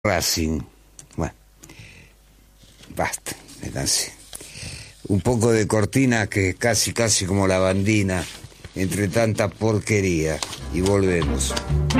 Racing. Bueno, basta, me cansé. Un poco de cortina que es casi como la bandina entre tanta porquería. Y volvemos.